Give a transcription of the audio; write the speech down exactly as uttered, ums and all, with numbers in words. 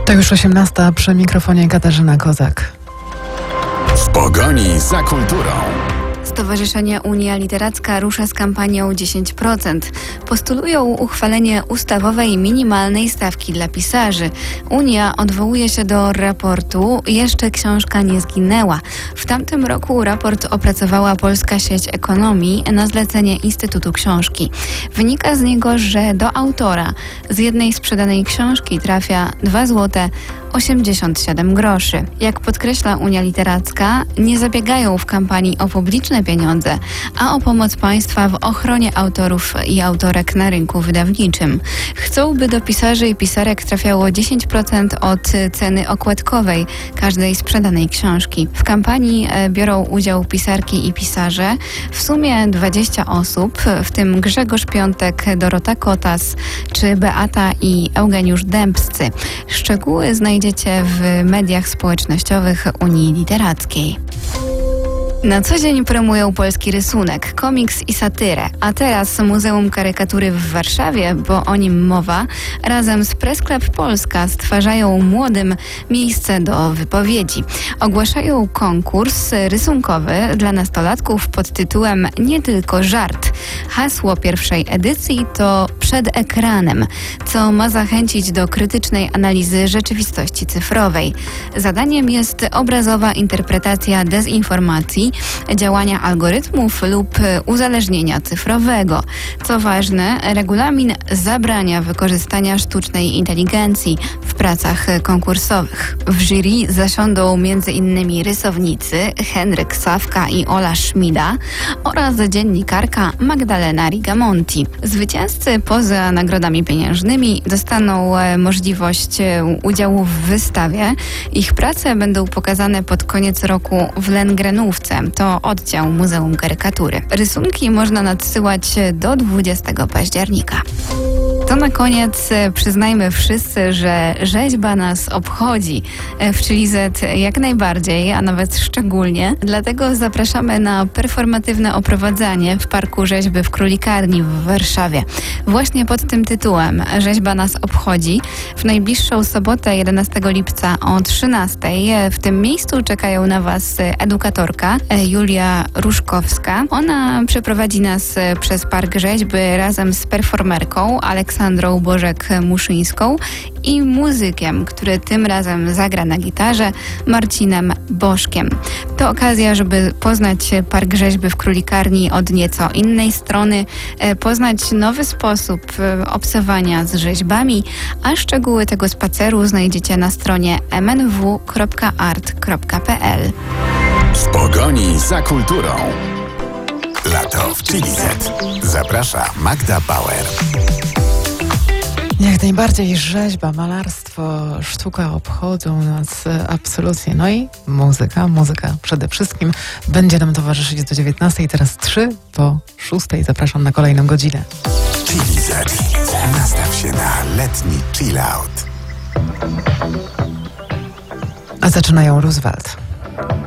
To już osiemnasta, przy mikrofonie Katarzyna Kozak. W pogoni za kulturą. Stowarzyszenie Unia Literacka rusza z kampanią dziesięć procent. Postulują uchwalenie ustawowej minimalnej stawki dla pisarzy. Unia odwołuje się do raportu Jeszcze książka nie zginęła. W tamtym roku raport opracowała Polska Sieć Ekonomii na zlecenie Instytutu Książki. Wynika z niego, że do autora z jednej sprzedanej książki trafia dwa złote osiemdziesiąt siedem groszy. Jak podkreśla Unia Literacka, nie zabiegają w kampanii o publiczne pieniądze, a o pomoc państwa w ochronie autorów i autorek na rynku wydawniczym. Chcą, by do pisarzy i pisarek trafiało dziesięć procent od ceny okładkowej każdej sprzedanej książki. W kampanii biorą udział pisarki i pisarze, w sumie dwadzieścia osób, w tym Grzegorz Piątek, Dorota Kotas czy Beata i Eugeniusz Dębscy. Szczegóły znajdziecie w mediach społecznościowych Unii Literackiej. Na co dzień promują polski rysunek, komiks i satyrę, a teraz Muzeum Karykatury w Warszawie, bo o nim mowa, razem z Press Club Polska stwarzają młodym miejsce do wypowiedzi. Ogłaszają konkurs rysunkowy dla nastolatków pod tytułem Nie tylko żart. Hasło pierwszej edycji to Przed ekranem, co ma zachęcić do krytycznej analizy rzeczywistości cyfrowej. Zadaniem jest obrazowa interpretacja dezinformacji, działania algorytmów lub uzależnienia cyfrowego. Co ważne, regulamin zabrania wykorzystania sztucznej inteligencji w pracach konkursowych. W jury zasiądą między innymi rysownicy Henryk Sawka i Ola Szmida oraz dziennikarka Magdalena Rigamonti. Zwycięzcy poza nagrodami pieniężnymi dostaną możliwość udziału w wystawie. Ich prace będą pokazane pod koniec roku w Lengrenówce. To oddział Muzeum Karykatury. Rysunki można nadsyłać do dwudziestego października. To na koniec przyznajmy wszyscy, że rzeźba nas obchodzi. W Chili Z jak najbardziej, a nawet szczególnie. Dlatego zapraszamy na performatywne oprowadzanie w Parku Rzeźby w Królikarni w Warszawie. Właśnie pod tym tytułem Rzeźba nas obchodzi. W najbliższą sobotę, jedenastego lipca o trzynastej w tym miejscu czekają na Was edukatorka Julia Różkowska. Ona przeprowadzi nas przez Park Rzeźby razem z performerką Aleksandrą Bożek-Muszyńską i muzykiem, który tym razem zagra na gitarze, Marcinem Bożkiem. To okazja, żeby poznać Park Rzeźby w Królikarni od nieco innej strony, poznać nowy sposób obcowania z rzeźbami, a szczegóły tego spaceru znajdziecie na stronie m n w kropka art kropka p l. W pogoni za kulturą. Lato w Chili Z. Zaprasza Magda Bauer. Jak najbardziej rzeźba, malarstwo, sztuka obchodzą nas absolutnie. No i muzyka, muzyka przede wszystkim będzie nam towarzyszyć do dziewiętnastej, teraz trzy po szóstej. Zapraszam na kolejną godzinę. Chili Z. Nastaw się na letni chill out. A zaczynają Roosevelt.